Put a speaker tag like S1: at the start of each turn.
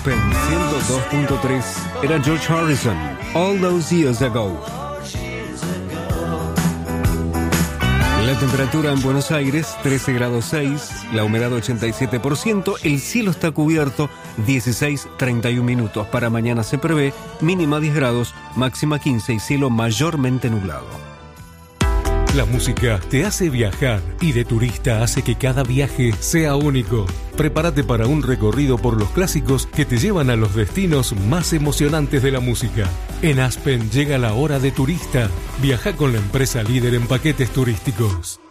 S1: Aspen 102.3 era George Harrison, All Those Years Ago. La temperatura en Buenos Aires, 13 grados 6, la humedad 87%, el cielo está cubierto, 16:31 minutos. Para mañana se prevé mínima 10 grados, máxima 15 y cielo mayormente nublado.
S2: La música te hace viajar y de turista hace que cada viaje sea único. Prepárate para un recorrido por los clásicos que te llevan a los destinos más emocionantes de la música. En Aspen llega la hora de turista. Viaja con la empresa líder en paquetes turísticos.